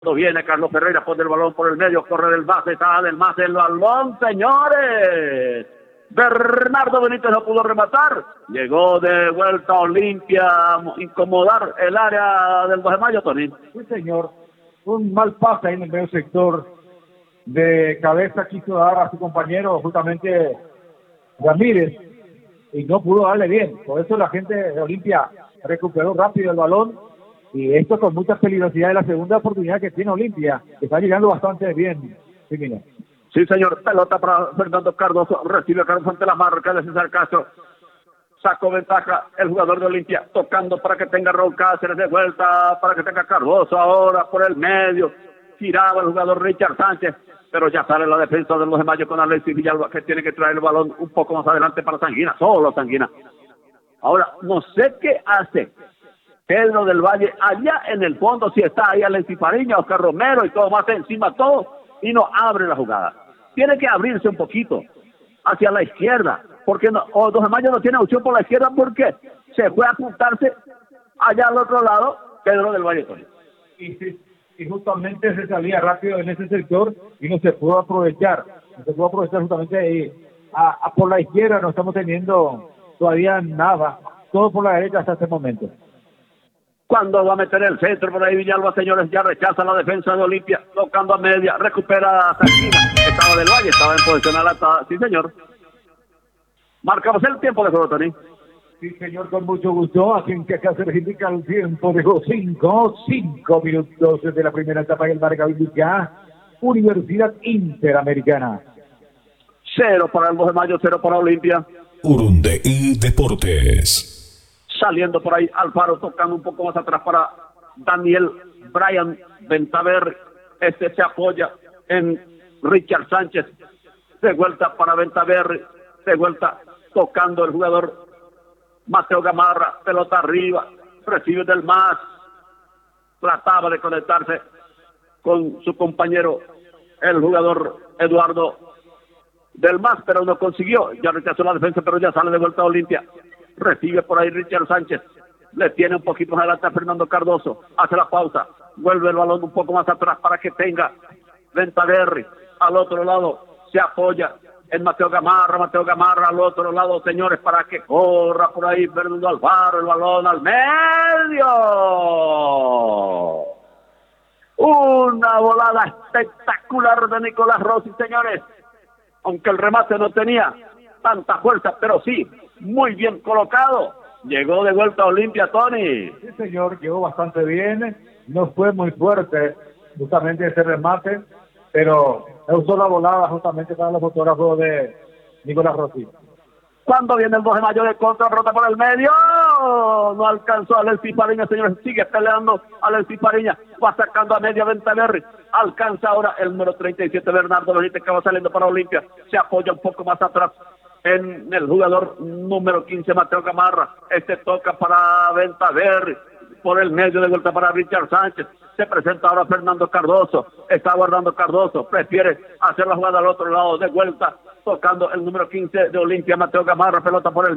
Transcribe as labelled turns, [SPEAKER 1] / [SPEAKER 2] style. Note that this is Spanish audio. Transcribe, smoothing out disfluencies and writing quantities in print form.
[SPEAKER 1] Viene Carlos Ferreira, pone el balón por el medio, corre del base, está del más el balón, señores. Bernardo Benítez no pudo rematar. Llegó de vuelta Olimpia a incomodar el área del 2 de mayo, Tony.
[SPEAKER 2] Sí, señor. Un mal pase ahí en el medio sector. De cabeza quiso dar a su compañero, justamente Ramírez, y no pudo darle bien. Por eso la gente de Olimpia recuperó rápido el balón. Y esto con mucha peligrosidad de la segunda oportunidad que tiene Olimpia, que está llegando bastante bien. Sí, mira.
[SPEAKER 1] Sí, señor. Pelota para Fernando Cardoso. Recibe Cardoso ante la marca de César Castro. Sacó ventaja el jugador de Olimpia, tocando para que tenga Raúl Cáceres de vuelta, para que tenga Cardoso ahora por el medio. Giraba el jugador Richard Sánchez, pero ya sale la defensa de los de Mayo con Alexis Villalba, que tiene que traer el balón un poco más adelante para Sanguina, solo Sanguina. Ahora, no sé qué hace Pedro del Valle, allá en el fondo, si está ahí Alexis Fariña, Oscar Romero y todo más encima, todo, y no abre la jugada. Tiene que abrirse un poquito hacia la izquierda, porque no, 2 de mayo no tiene opción por la izquierda porque se fue a apuntarse allá al otro lado, Pedro del Valle.
[SPEAKER 2] Y justamente se salía rápido en ese sector y no se pudo aprovechar. No se pudo aprovechar justamente ahí. Por la izquierda no estamos teniendo todavía nada, todo por la derecha hasta este momento.
[SPEAKER 1] Cuando va a meter el centro por ahí Villalba, señores, ya rechaza la defensa de Olimpia, tocando a media, recupera a Sanguina, estaba del Valle, estaba en posición alta, sí señor. Marcamos el tiempo de juego, Tony.
[SPEAKER 2] Sí, señor, con mucho gusto. Aquí en que acá se indica el tiempo de juego 5 minutos de la primera etapa del marca indica Universidad Interamericana.
[SPEAKER 1] 0 para el 2 de mayo, 0 para Olimpia.
[SPEAKER 3] Urundeí Deportes.
[SPEAKER 1] Saliendo por ahí Alfaro, tocando un poco más atrás para Daniel Bryan Ventaver. Este se apoya en Richard Sánchez. De vuelta para Ventaver. De vuelta tocando el jugador Mateo Gamarra. Pelota arriba. Recibe del más. Trataba de conectarse con su compañero, el jugador Eduardo del más, pero no consiguió. Ya rechazó la defensa, pero ya sale de vuelta a Olimpia. Recibe por ahí Richard Sánchez, le tiene un poquito más adelante a Fernando Cardoso, hace la pausa, vuelve el balón un poco más atrás para que tenga Ventaverri, al otro lado se apoya en Mateo Gamarra al otro lado, señores, para que corra por ahí Fernando Alfaro, el balón al medio. Una volada espectacular de Nicolás Rossi, señores, aunque el remate no tenía tanta fuerza, pero sí, muy bien colocado. Llegó de vuelta a Olimpia, Tony.
[SPEAKER 2] Sí, señor, llegó bastante bien. No fue muy fuerte justamente ese remate, pero usó la volada justamente para los fotógrafos de Nicolás Rossi.
[SPEAKER 1] Cuando viene el 2 de mayo de contra, rota por el medio. No alcanzó a Alexis Fariña, señores. Sigue peleando Alexis Fariña. Va sacando a media Ventaverri. Alcanza ahora el número 37, Bernardo Benítez, que va saliendo para Olimpia. Se apoya un poco más atrás en el jugador número 15, Mateo Gamarra. Este toca para Ventaverri. Por el medio de vuelta para Richard Sánchez. Se presenta ahora Fernando Cardoso. Está guardando Cardoso. Prefiere hacer la jugada al otro lado de vuelta. Tocando el número 15 de Olimpia, Mateo Gamarra. Pelota por el